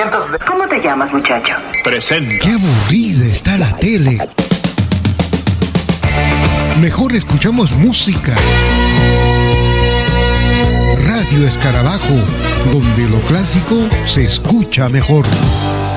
cientos de... ¿Cómo te llamas, muchacho? Presenta. ¡Qué aburrida está la tele! Mejor escuchamos música. Radio Escarabajo, donde lo clásico se escucha mejor.